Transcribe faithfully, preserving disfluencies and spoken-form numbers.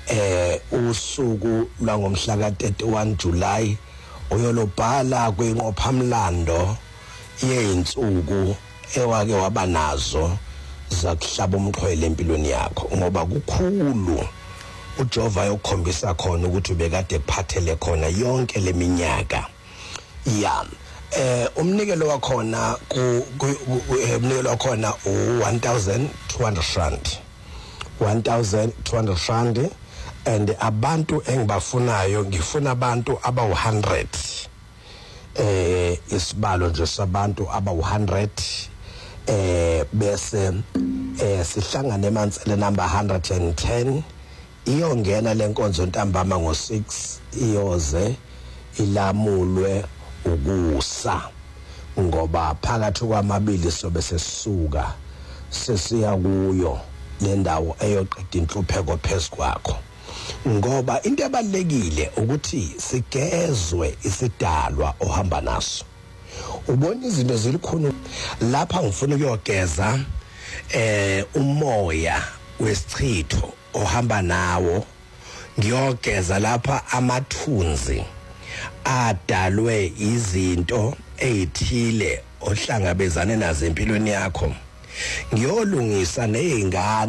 eh usuku lwangomhla ka thirty-one July uyolobhala kwinqophamlando yeinsuku ewake waba nazo zakuhlaba umxhwele empilweni yakho ngoba kukhulu uJehova yokhombisa khona ukuthi ubekade kuphathele khona yonke leminyaka ya eh umnikelo wakhona ku umnikelo wakhona u one thousand two hundred rand one thousand two hundred rand and abantu engibafunayo ngifuna abantu aba one hundred eh isibalo nje sabantu aba one hundred eh bese eh sihlangane emantsele number one hundred ten iyongena lenkonzo ntambama ngo six iyoze ilamulwe ukusa ngoba phakathi kwamabili sobe sesisuka sesiya kuyo le ndawo eyoqeda inhlupheko phezu kwakho ngoba into ebalekile ukuthi sigezwe isidalwa ohamba naso ubona izinto zilikhulu lapha ngifuna ukuyogeza eh umoya wesichitho ohamba nawo ngiyogeza lapha amathunzi adalwe izinto ezithile ohlangabezane nazo empilweni yakho ngiyolungisa nezingane